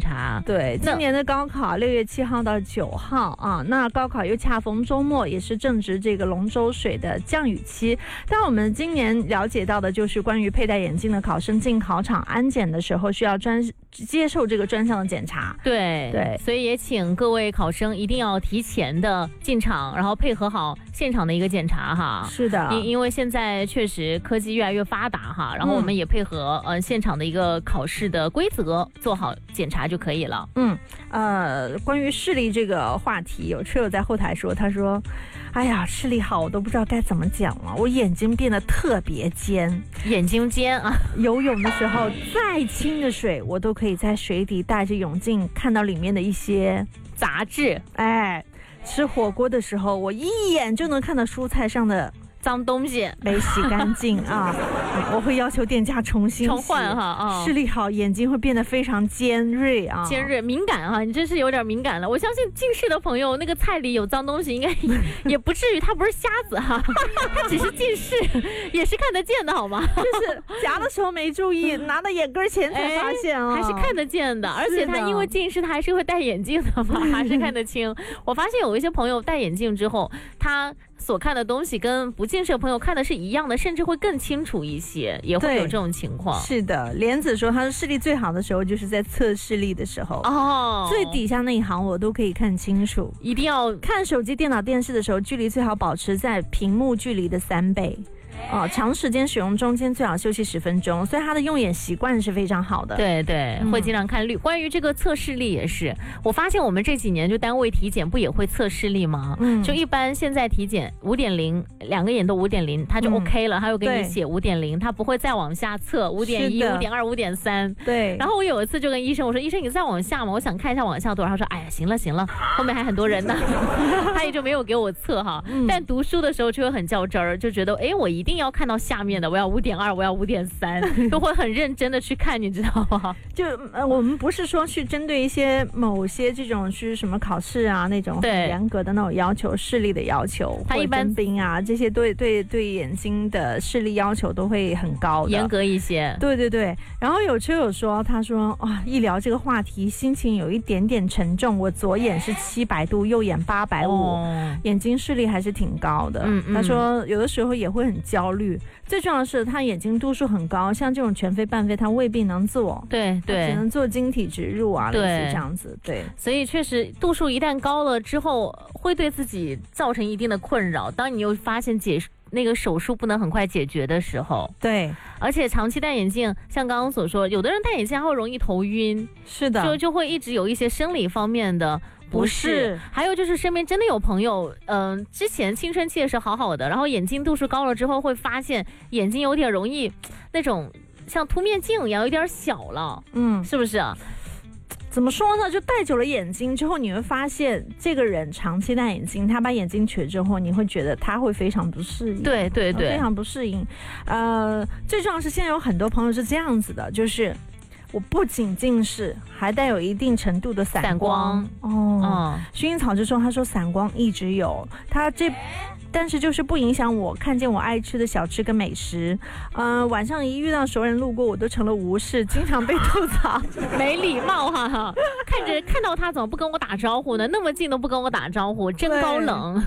查。 对，今年的高考6月7号到9号啊，那高考又恰逢周末，也是正值这个龙舟水的降雨期。但我们今年了解到的就是关于佩戴眼镜的考生进考场安检的时候，需要接受这个专项的检查。 对，所以也请各位考生一定要提前的进场，然后配合好现场的一个检查哈。 是的， 因为现在确实科技越来越发达哈，然后我们也配合现场的一个考试的规则做好检查就可以了。 关于视力这个话题，有车友在后台说，他说哎呀，视力好我都不知道该怎么讲了，我眼睛变得特别尖， 眼睛尖啊！ 游泳的时候再清的水我都可以在水底戴着泳镜看到里面的一些杂质。 吃火锅的时候我一眼就能看到蔬菜上的脏东西没洗干净啊，我会要求店家重换哈。 视力好，眼睛会变得非常尖锐啊， 尖锐敏感哈，你真是有点敏感了。我相信近视的朋友，那个菜里有脏东西，应该也不至于，他不是瞎子哈，他只是近视，也是看得见的好吗？ 就是夹的时候没注意，拿到眼根前才发现还是看得见的。而且他因为近视，他还是会戴眼镜的嘛，还是看得清。我发现有一些朋友戴眼镜之后，他所看的东西跟不近视的朋友看的是一样的，甚至会更清楚一些，也会有这种情况。 是的，莲子说她的视力最好的时候就是在测视力的时候最底下那一行我都可以看清楚。 一定要看手机、电脑、电视的时候，距离最好保持在屏幕距离的3倍。长时间使用中间最好休息10分钟，所以他的用眼习惯是非常好的。 对，会经常看绿。关于这个测视力也是，我发现我们这几年就单位体检不也会测视力吗？就一般现在体检5.0，两个眼都5.0，他就 OK 了，他又给你写5.0，他不会再往下测5.1、5.2、5.3。 对。 然后我有一次就跟医生我说，医生你再往下嘛，我想看一下往下多少。他说哎呀行了，后面还很多人呢，他也就没有给我测哈。但读书的时候就会很较真儿，就觉得我一定要看到下面的，我要5.2，我要5.3，就会很认真的去看，你知道吗？ 就我们不是说去针对某些这种是什么考试啊那种很严格的那种要求，视力的要求，他一般兵啊这些对眼睛的视力要求都会很高的， 严格一些。 对。然后有车友说，他说一聊这个话题，心情有一点点沉重。我左眼是700度，右眼850，眼睛视力还是挺高的。他说有的时候也会很焦虑，最重要的是他眼睛度数很高，像这种全飞半飞他未必能做， 对， 只能做晶体植入啊，类似这样子。对， 所以确实度数一旦高了之后，会对自己造成一定的困扰。当你又发现那个手术不能很快解决的时候， 对， 而且长期戴眼镜，像刚刚所说，有的人戴眼镜还会容易头晕， 是的， 就会一直有一些生理方面的不适。还有就是身边真的有朋友，之前青春期的时候好好的，然后眼睛度数高了之后，会发现眼睛有点容易那种像凸面镜一样，有点小了，是不是啊？ 怎么说呢？就戴久了眼镜之后，你会发现这个人长期戴眼镜，他把眼镜取之后，你会觉得他会非常不适应。 对， 非常不适应。最重要是现在有很多朋友是这样子的，就是我不仅近视，还带有一定程度的散光。薰衣草就说，他说散光一直有，但是就是不影响我看见我爱吃的小吃跟美食。晚上一遇到熟人路过，我都成了无视，经常被吐槽没礼貌哈。看到他怎么不跟我打招呼呢？那么近都不跟我打招呼，真高冷。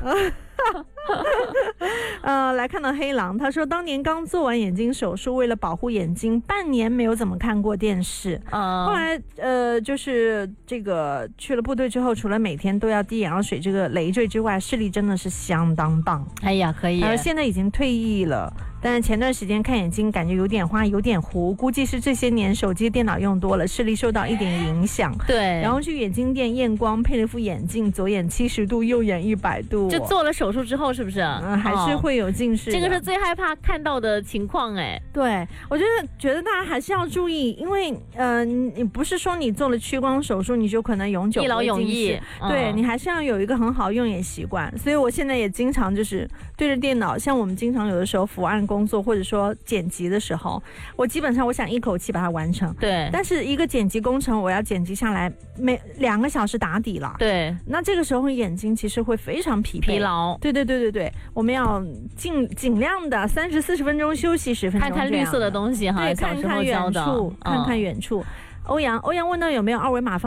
来看到黑狼，他说当年刚做完眼睛手术，为了保护眼睛，半年没有怎么看过电视。后来就是这个去了部队之后，除了每天都要滴眼药水这个累赘之外，视力真的是相当棒。 哎呀，可以。 现在已经退役了，但是前段时间看眼睛感觉有点花，有点糊，估计是这些年手机电脑用多了，视力受到一点影响。 对， 然后去眼镜店验光，配了副眼镜，左眼70度，右眼100度。 就做了手术之后，是不是？ 还是会有近视。 这个是最害怕看到的情况。 对，我觉得大家还是要注意，因为你不是说你做了屈光手术，你就可能永久一劳永逸。 对，你还是要有一个很好用眼习惯。所以我现在也经常就是对着电脑，像我们经常有的时候伏案工作或者说剪辑的时候，我基本上我想一口气把它完成。 对， 但是一个剪辑工程我要剪辑下来2个小时打底了。 对， 那这个时候眼睛其实会非常疲劳。对，我们要尽量的30-40分钟休息10分钟， 看看绿色的东西哈， 对，看看远处，看看远处。欧阳问到有没有2维码